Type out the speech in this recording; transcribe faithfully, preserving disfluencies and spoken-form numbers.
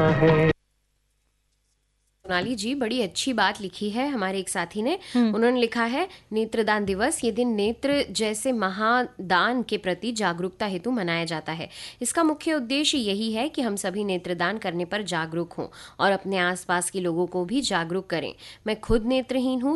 सोनाली जी, बड़ी अच्छी बात लिखी है हमारे एक साथी ने। हम्म। उन्होंने लिखा है, नेत्रदान दिवस ये दिन नेत्र जैसे महादान के प्रति जागरूकता हेतु मनाया जाता है। इसका मुख्य उद्देश्य यही है कि हम सभी नेत्रदान करने पर जागरूक हों और अपने आसपास के लोगों को भी जागरूक करें। मैं खुद नेत्रहीन हूँ,